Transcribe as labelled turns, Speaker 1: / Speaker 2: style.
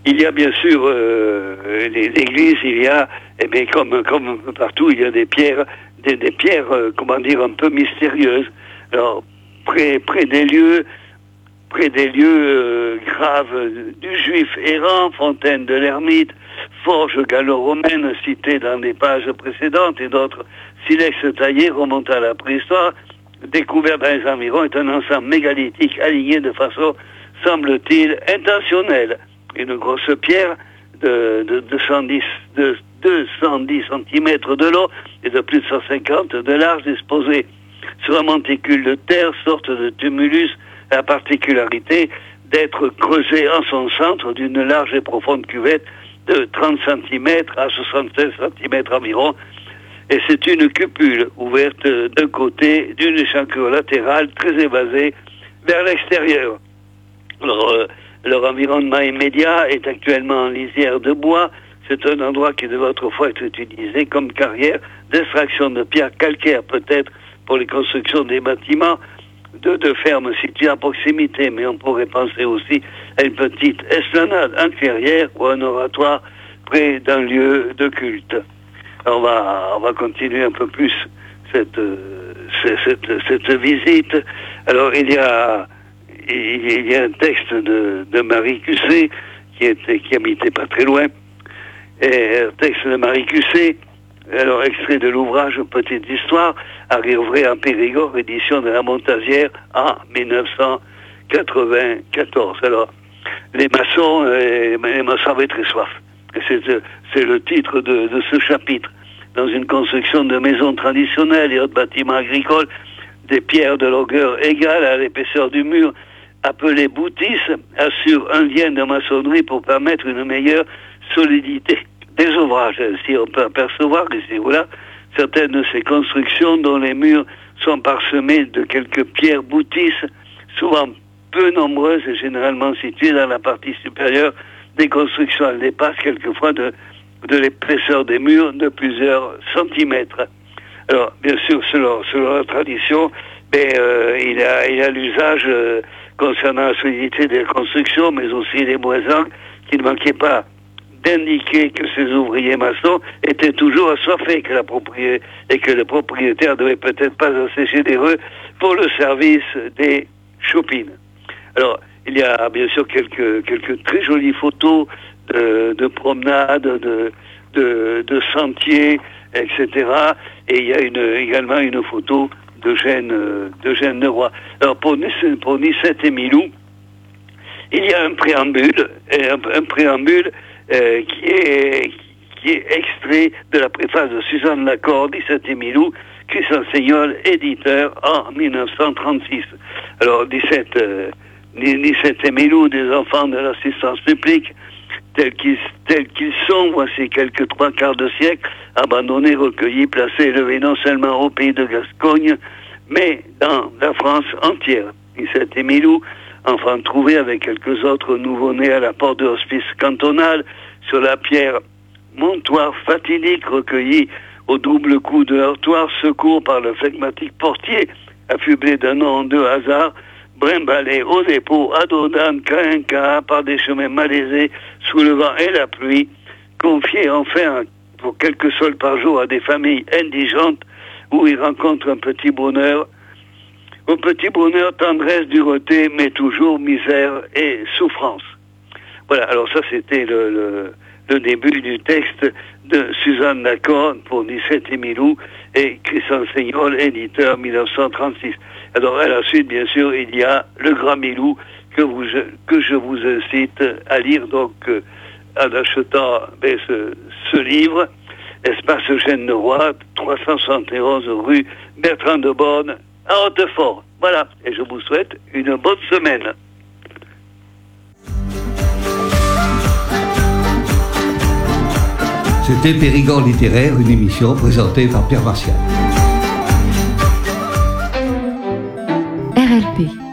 Speaker 1: Il y a bien sûr l'église, il y a, eh bien, comme partout, il y a des pierres, des pierres, comment dire, un peu mystérieuses. Alors, près des lieux graves du juif errant, fontaine de l'ermite, forge gallo-romaine citée dans les pages précédentes et d'autres silex taillés remontant à la préhistoire, découvert dans les environs, est un ensemble mégalithique aligné de façon, semble-t-il, intentionnelle. Une grosse pierre de 210 cm de long et de plus de 150 de large disposée sur un monticule de terre, sorte de tumulus, à la particularité d'être creusé en son centre d'une large et profonde cuvette de 30 cm à 76 cm environ. Et c'est une cupule ouverte d'un côté d'une échancrure latérale très évasée vers l'extérieur. Alors, leur environnement immédiat est actuellement en lisière de bois. C'est un endroit qui devait autrefois être utilisé comme carrière d'extraction de pierres calcaires, peut-être pour les constructions des bâtiments de fermes situées à proximité. Mais on pourrait penser aussi à une petite esplanade intérieure ou un oratoire près d'un lieu de culte. On va continuer un peu plus cette visite. Alors il y a un texte de Marie Cusset qui habitait pas très loin. Et un texte de Marie Cusset, alors extrait de l'ouvrage Petite Histoire, arriverait en Périgord, édition de la Montazière en 1994. Alors les maçons avaient très soif. C'est le titre de ce chapitre. Dans une construction de maisons traditionnelles et autres bâtiments agricoles, des pierres de longueur égale à l'épaisseur du mur, appelées boutisses, assurent un lien de maçonnerie pour permettre une meilleure solidité des ouvrages. Ainsi, on peut apercevoir ici ou là certaines de ces constructions dont les murs sont parsemés de quelques pierres boutisses, souvent peu nombreuses et généralement situées dans la partie supérieure des constructions. Elles dépassent quelquefois de l'épaisseur des murs de plusieurs centimètres. Alors, bien sûr, selon la tradition, il a l'usage concernant la solidité des constructions, mais aussi des moisons, qui ne manquaient pas d'indiquer que ces ouvriers maçons étaient toujours assoiffés, et que le propriétaire devait peut-être pas assez généreux pour le service des choupines. Alors, il y a bien sûr quelques très jolies photos de promenades, de sentiers, etc. Et il y a également une photo d'Eugène de Roy. Alors pour Nicette et Milou, il y a un préambule qui est extrait de la préface de Suzanne Lacorde, Nicette et Milou, Christian Seignol, éditeur, en 1936. Alors Nicette et Milou, des enfants de l'assistance publique, tels qu'ils sont, voici quelques 3/4 de siècle, abandonnés, recueillis, placés, élevés non seulement au pays de Gascogne, mais dans la France entière. Nicette et Milou, enfants trouvés avec quelques autres nouveau-nés à la porte de l'hospice cantonal, sur la pierre montoire fatidique, recueillis au double coup de heurtoir, secours par le flegmatique portier, affublé d'un nom de hasard, brimballé au dépôt, à dos d'âne, cas par des chemins malaisés, sous le vent et la pluie, confiés enfin pour quelques sols par jour à des familles indigentes, où ils rencontrent un petit bonheur, tendresse, dureté, mais toujours misère et souffrance. Voilà, alors ça c'était le début du texte de Suzanne Lacorde pour Nicette et Milou et Christian Seignol, éditeur 1936. Alors à la suite, bien sûr, il y a le Grand Milou que je vous incite à lire donc en achetant ce livre, Espace Eugène de Roy, 371 rue Bertrand de Born à Hautefort. Voilà, et je vous souhaite une bonne semaine.
Speaker 2: C'était Périgord littéraire, une émission présentée par Pierre Martial.
Speaker 3: RLP.